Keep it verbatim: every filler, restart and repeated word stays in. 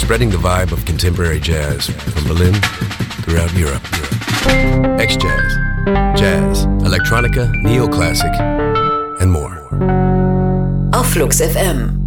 spreading the vibe of contemporary jazz from Berlin throughout Europe. X-Jazz, Jazz, Electronica, Neoclassic and more. Auf Flux F M.